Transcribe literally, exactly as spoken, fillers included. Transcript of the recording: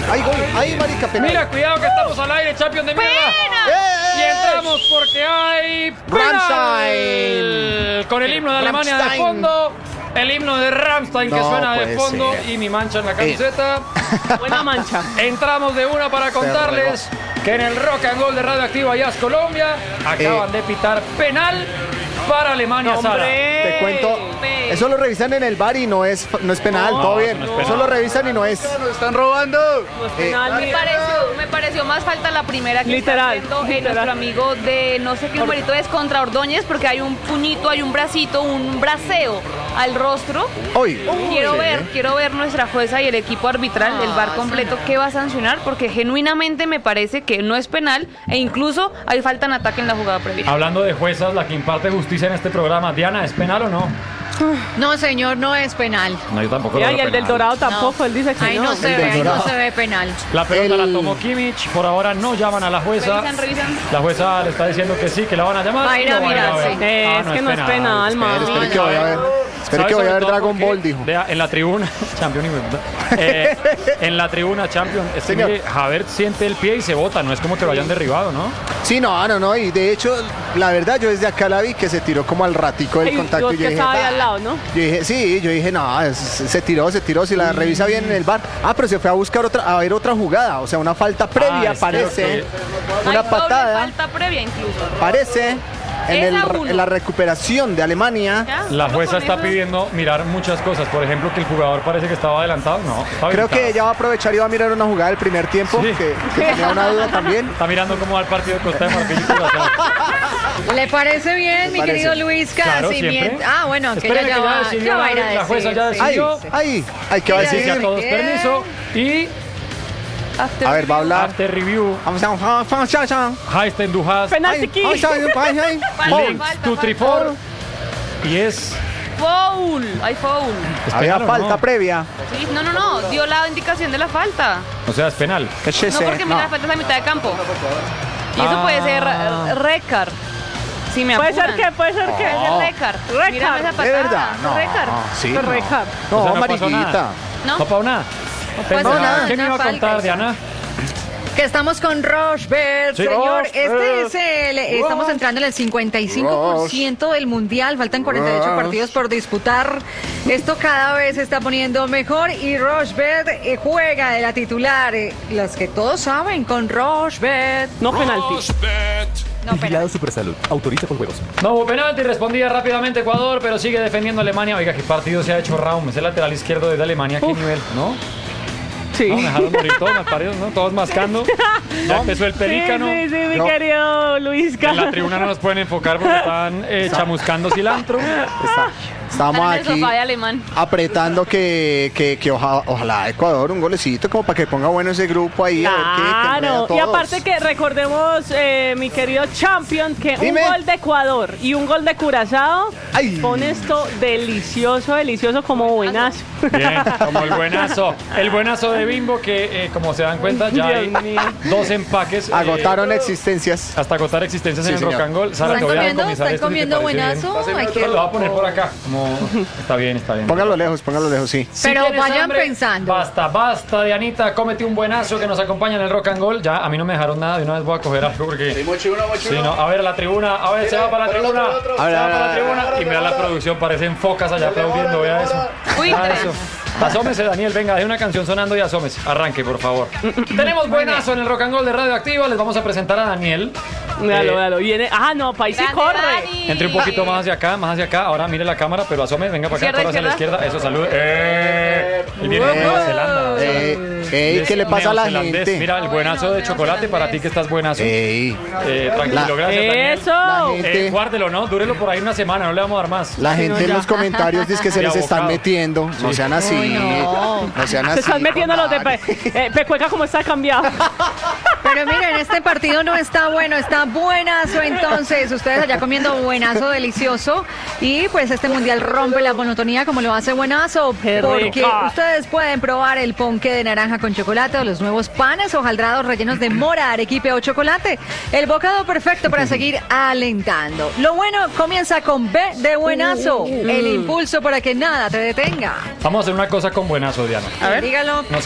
¡Ay, gol! ¡Ay, marica, penal! Mira, cuidado que estamos al aire, Champions de mierda. Y entramos porque hay Rammstein. con el himno de Alemania de Rammstein. fondo. El himno de Rammstein que No suena de puede fondo ser. y mi mancha en la camiseta. Buena mancha. Entramos de una para contarles que en el Rock and Roll de Radioactiva Jazz Colombia acaban Eh. de pitar penal para Alemania. Sara. ¡Hombre! Te cuento, eso lo revisan en el bar y no es, no es penal, No, todo eso bien. no es penal. Eso lo revisan y no es. ¡Nos están robando! No es Eh, penal, Me mira. pareció, me pareció más falta la primera que Literal, está haciendo eh, literal. nuestro amigo de no sé qué numerito es contra Ordóñez, porque hay un puñito, hay un bracito, un braceo al rostro. Hoy. Quiero Sí. ver, quiero ver nuestra jueza y el equipo arbitral, el bar completo, qué va a sancionar, porque genuinamente me parece que no es penal e incluso hay falta en ataque en la jugada previa. Hablando de juezas, la que imparte justicia en este programa, Diana, ¿es penal o no? No, señor, no es penal. No, yo tampoco. Mira, lo y veo el del penal. Dorado tampoco, él dice que Ahí no. no se el ve, del ahí no Dorado. se ve penal. La pelota El- la tomó Kimmich, por ahora no llaman a la jueza. Revisan, revisan. La jueza le está diciendo que sí, que la van a llamar. Va a ir y a lo van mirar, ver. sí. Eh, Ah, es que no es penal, mami. Espere que voy a ver. Espere ¿Sabe que voy a sobre ver todo Dragon porque, Ball, dijo. vea, en la tribuna, Champion y eh, en la tribuna Champion, es que Señor. mire, Havertz siente el pie y se bota, no es como que lo hayan derribado, ¿no? Sí, no, no, no. Y de hecho, la verdad, yo desde acá la vi que se tiró como al ratico del Ay, contacto. vos Y yo que dije, estaba ahí "Bah". al lado, ¿no? Yo dije, sí, yo dije, no, es- se tiró, se tiró. Si la revisa bien en el bar. Ah, pero se fue a buscar otra, a ver otra jugada. O sea, una falta previa, Ah, es parece. que- Hay Una doble patada. falta previa incluso. Parece. En, Es el- a uno. en la recuperación de Alemania. ¿Ya? La Solo jueza con está eso- pidiendo mirar muchas cosas, por ejemplo, que el jugador parece que estaba adelantado, no, estaba Creo que habilitado. ella va a aprovechar y va a mirar una jugada del primer tiempo. Sí. Que, que tenía una duda también. Está mirando cómo va el partido de Costa de Marfil y Curazao. ¿Le parece bien, mi parece? querido Luis Casi? Claro, siempre. Mient- Ah, bueno, que Esperen ella que ya ya va, decidió ya va a ir la- a la jueza decir, ya sí. Ahí, decidió. ahí, hay que va a Mira, Dice decir. a todos Bien. permiso y After A ver, va a hablar. after review, Vamos a- vamos a- vamos a- Heisten du hast Penalti Ay, aquí. ay, ay, ay, ay. Falta, links falta, to falta. trifor y es Foul, hay foul. ¿es Había penal o falta no? previa. Sí, no, no, no, dio la indicación de la falta. O sea, es penal. ¿Qué es No, ese? porque mira, No. la falta es a mitad de campo. Y eso Ah. puede ser eh, Recar. Si me Puede ser apuran. que, puede ser que. Puede ser Recar. Recar. Mírame esa ¿De patada. verdad? No, Recar. no, sí. no. Recar. No, O sea, no pasó amarillita. nada. ¿No? No pasó nada. pasó Pensaba- nada. ¿Qué me iba a Una contar, falta, Diana? Que estamos con Rochbert, Sí. señor. Rochbert. Este es el, estamos entrando en el cincuenta y cinco por ciento del mundial. Faltan cuarenta y ocho Roch. partidos por disputar. Esto cada vez se está poniendo mejor y Rochbert eh, juega de la titular. eh, Los que todos saben con Rochbert. No penalti. No, Vigilado Supersalud. Autoriza con juegos. No hubo penalti, respondía rápidamente Ecuador, pero sigue defendiendo a Alemania. Oiga, qué partido se ha hecho Raúl. Es el lateral izquierdo de Alemania. ¿Qué Uf. nivel? ¿No? Sí. No, me dejaron morir todos, mal paridos, ¿no? Todos mascando. Ya empezó el Sí, pelícano. sí, sí, mi No. querido Luis En la Casi. tribuna no nos pueden enfocar porque están eh, chamuscando cilantro. Está- Estamos Están en el aquí sofá de alemán. apretando que, que, que oja- ojalá Ecuador un golecito como para que ponga bueno ese grupo ahí. a ver qué- que enreda a Claro, y todos. aparte que recordemos, eh, mi querido Champion, que Dime. un gol de Ecuador y un gol de Curazao Ay. pone esto delicioso, delicioso como buenazo. Bien, como el buenazo. El buenazo de Bimbo que, eh, como se dan cuenta, ya hay Dios mío. dos empaques. eh, Agotaron existencias. hasta agotar existencias Sí, en el señor. rock and roll. Sara, ¿Están te voy a comiendo? decomisar ¿Están esto, si te comiendo parece buenazo? bien. Ay, qué Lo voy a poner rico. por acá. Como... Está bien, está bien. Póngalo lejos, póngalo lejos, sí. Si Pero tienes vayan hambre, pensando. Basta, basta, Dianita, cómete un buenazo que nos acompaña en el rock and roll. Ya, a mí no me dejaron nada, de una vez voy a coger algo porque... Mochi uno, mochi Sí, no, a ver, a la tribuna, a ver, se va para la para el tribuna, otro, el otro. se A ver, va a ver, para la a ver, tribuna a ver, y mira la ahora. producción, parecen focas allá aplaudiendo, vea eso. Uy, Vea tres. eso. Asómese, Daniel, venga, deje una canción sonando y asómese. Arranque, por favor. Tenemos buenazo en el rock and roll de Radioactiva, les vamos a presentar a Daniel. Véalo, Eh, véalo. Viene. Ah, no, país sí Grande, corre. Dani. Entre un poquito más hacia acá, más hacia acá. Ahora mire la cámara, pero asome, venga para acá, Izquierda, corra hacia la izquierda. Eso, salud. ¡Eh! Y viene de Nueva Zelanda. Eh, ey, ¿qué le pasa a la Neozelandés. gente? Mira, el buenazo de chocolate para ti que estás buenazo. Ey, Eh, tranquilo, La- gracias, Daniel. Eso. la gente, Eh, guárdelo, ¿no? Dúrelo por ahí una semana, no le vamos a dar más. la gente en los comentarios dice que se De les están abocado. metiendo. No sean así. no. No sean así. Se están metiendo los de compadre. Pe eh, Pecueca, como está cambiado. Pero miren, este partido no está bueno, está buenazo. Entonces, ustedes allá comiendo buenazo delicioso. Y pues este mundial rompe la monotonía como lo hace buenazo. Qué Porque rico. ustedes pueden probar el ponqué de naranja con chocolate o los nuevos panes hojaldrados rellenos de mora, arequipe o chocolate. El bocado perfecto para seguir alentando. Lo bueno comienza con B de buenazo. El impulso para que nada te detenga. Vamos a hacer una cosa con buenazo, Diana. A ver, dígalo. Nos